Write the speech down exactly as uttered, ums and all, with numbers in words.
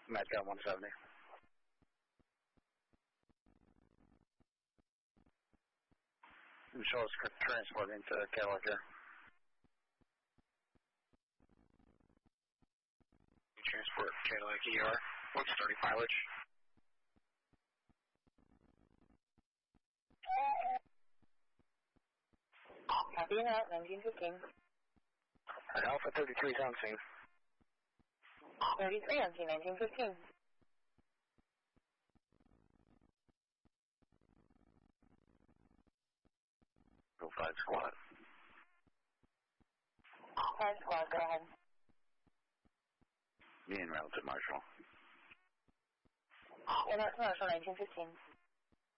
Metcalf one seventy. Show us transporting to Cadillac here. Transport Cadillac E R. What's thirty mileage? Copy that, nineteen fifteen. Alpha thirty-three is on scene. thirty-three on scene, nineteen fifteen. Go five squad. five squad, go ahead. Me and Relative Marshal. And that's Marshal, nineteen fifteen.